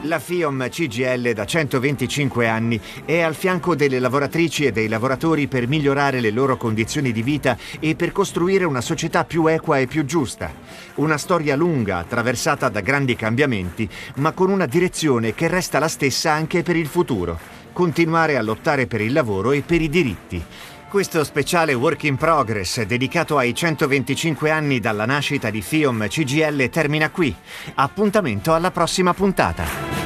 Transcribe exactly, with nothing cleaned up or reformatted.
La FIOM C G I L da centoventicinque anni è al fianco delle lavoratrici e dei lavoratori per migliorare le loro condizioni di vita e per costruire una società più equa e più giusta. Una storia lunga, attraversata da grandi cambiamenti, ma con una direzione che resta la stessa anche per il futuro: continuare a lottare per il lavoro e per i diritti. Questo speciale Work in Progress dedicato ai centoventicinque anni dalla nascita di FIOM C G I L termina qui. Appuntamento alla prossima puntata.